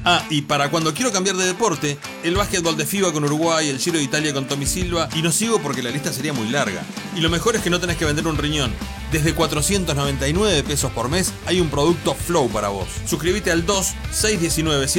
Ah, y para cuando quiero cambiar de deporte, el básquetbol de FIBA con Uruguay, el Giro de Italia con Tommy Silva, y no sigo porque la lista sería muy larga. Y lo mejor es que no tenés que vender un riñón. Desde 499 pesos por mes hay un producto Flow para vos. Suscríbete al 2 619